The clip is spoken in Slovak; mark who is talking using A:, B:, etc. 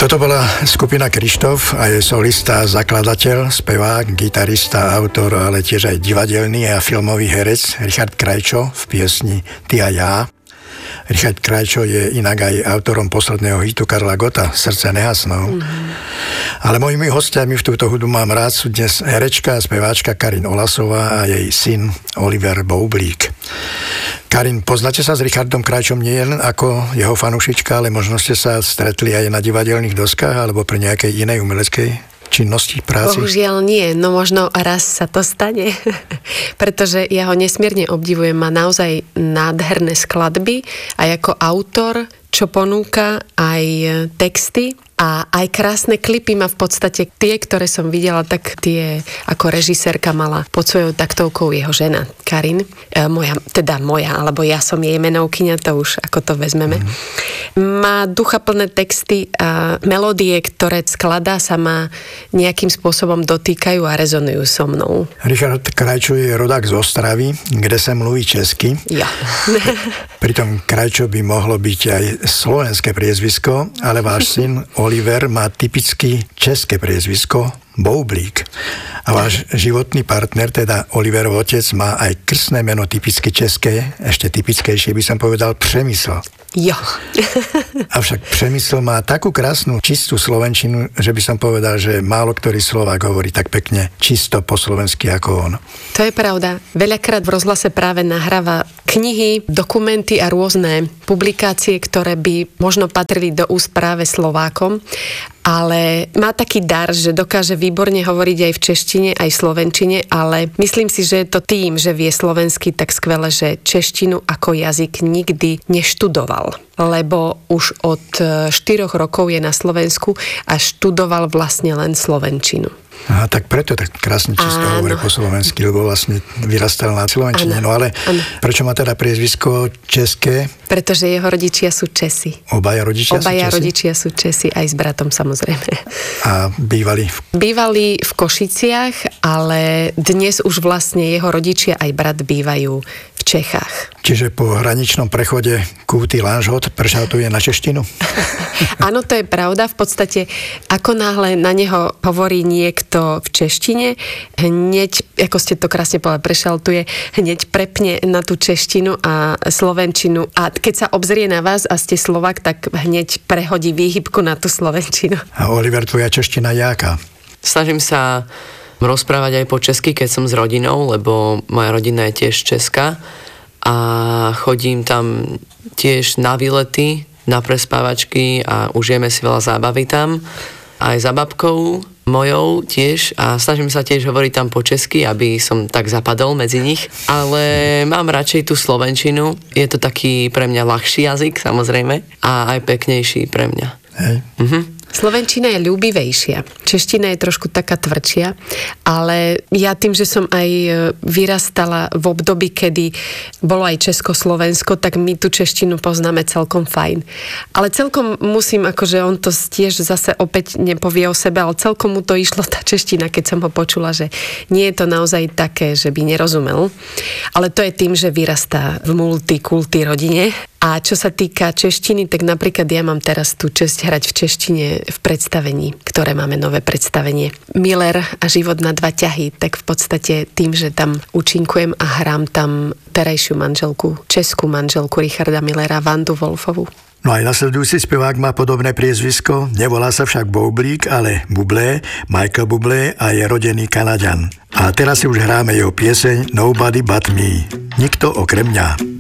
A: Toto bola skupina Krištof a je solista, zakladateľ, spevák, gitarista, autor, ale tiež aj divadelný a filmový herec Richard Krajčo v piesni Ty a ja. Richard Krajčo je inak aj autorom posledného hitu Karla Gotta Srdce nehasnou. Ale mojimi hostiami v túto hudbu mám rád sú dnes herečka a speváčka Karin Olasová a jej syn Oliver Boublík. Karin, poznáte sa s Richardom Krajčom nie len ako jeho fanúšička, ale možno ste sa stretli aj na divadelných doskách alebo pri nejakej inej umeleckej činnosti, práci?
B: Bohužiaľ nie, no možno raz sa to stane, pretože ja ho nesmierne obdivujem, má naozaj nádherné skladby aj ako autor, čo ponúka aj texty a aj krásne klipy má v podstate tie, ktoré som videla, tak tie ako režisérka mala pod svojou taktovkou jeho žena Karin, moja, alebo ja som jej menovkyňa, to už ako to vezmeme. Má duchaplné texty a melódie, ktoré skladá, sa ma nejakým spôsobom dotýkajú a rezonujú so mnou.
A: Richard Krajčo je rodák z Ostravy, kde sa mluví česky.
B: Ja.
A: Pritom Krajčo by mohlo byť aj slovenské priezvisko, ale váš syn Oliver má typicky české priezvisko Boublík. A váš životný partner, teda Oliverov otec, má aj krstné meno typicky české, ešte typickejšie by som povedal Přemysl.
B: Jo.
A: Avšak Přemysl má takú krásnu, čistú slovenčinu, že by som povedal, že málo ktorý Slovák hovorí tak pekne, čisto po slovensky ako on.
B: To je pravda. Veľakrát v rozhlase práve nahráva knihy, dokumenty a rôzne publikácie, ktoré by možno patrili do úst práve Slovákom, ale má taký dar, že dokáže výborne hovoriť aj v češtine, aj v slovenčine, ale myslím si, že je to tým, že vie slovensky tak skvele, že češtinu ako jazyk nikdy neštudoval, lebo už od 4 rokov je na Slovensku a študoval vlastne len slovenčinu.
A: Aha, tak preto tak krásne čisto hovorí po slovensky, lebo vlastne vyrastal na slovenčine. No ale prečo má teda priezvisko české?
B: Pretože jeho rodičia sú Česi.
A: Obaja
B: rodičia sú Česi, aj s bratom samozrejme.
A: A bývali?
B: Bývali v Košiciach, ale dnes už vlastne jeho rodičia aj brat bývajú v Čechách.
A: Čiže po hraničnom prechode Kúty Lanžhot prešaltuje na češtinu?
B: Áno, to je pravda. V podstate, ako náhle na neho hovorí niekto v češtine, hneď, ako ste to krásne povedali, prešaltuje, hneď prepne na tú češtinu a slovenčinu. A keď sa obzrie na vás a ste Slovák, tak hneď prehodí výhybku na tú slovenčinu.
A: A Oliver, tvoja čeština je aká?
C: Snažím sa rozprávať aj po česky, keď som s rodinou, lebo moja rodina je tiež česká a chodím tam tiež na výlety, na prespávačky a užijeme si veľa zábavy tam. Aj za babkou mojou tiež a snažím sa tiež hovoriť tam po česky, aby som tak zapadol medzi nich. Ale mám radšej tú slovenčinu. Je to taký pre mňa ľahší jazyk, samozrejme, a aj peknejší pre mňa.
A: Hej.
B: Slovenčina je ľúbivejšia. Čeština je trošku taká tvrdšia, ale ja tým, že som aj vyrastala v období, kedy bolo aj Československo, tak my tú češtinu poznáme celkom fajn. Ale celkom musím, akože on to tiež zase opäť nepovie o sebe, ale celkom mu to išlo tá čeština, keď som ho počula, že nie je to naozaj také, že by nerozumel. Ale to je tým, že vyrastá v multikulty rodine. A čo sa týka češtiny, tak napríklad ja mám teraz tú česť hrať v češtine v predstavení, ktoré máme nové predstavenie. Miller a život na dva ťahy, tak v podstate tým, že tam účinkujem a hrám tam terajšiu manželku, českú manželku Richarda Millera, Vandu Wolfovú.
A: No aj nasledujúci spevák má podobné priezvisko, nevolá sa však Boublík, ale Bublé, Michael Bublé a je rodený Kanaďan. A teraz si už hráme jeho pieseň Nobody But Me. Nikto okrem mňa.